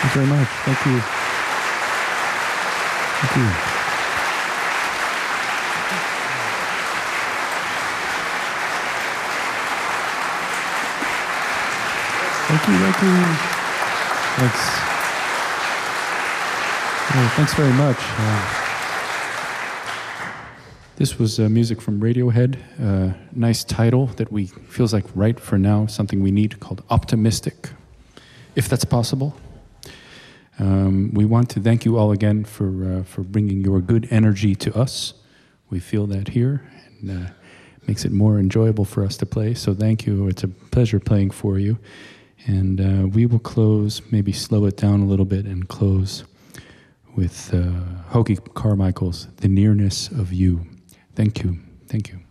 you very much. Thank you. Thank you. Thank you. Thank you. Thanks. Well, thanks very much. This was music from Radiohead. Nice title that feels like right for now, something we need, called Optimistic, if that's possible. We want to thank you all again for bringing your good energy to us. We feel that here, and makes it more enjoyable for us to play. So thank you. It's a pleasure playing for you. And we will close, maybe slow it down a little bit, and close with Hoagy Carmichael's "The Nearness of You." Thank you. Thank you.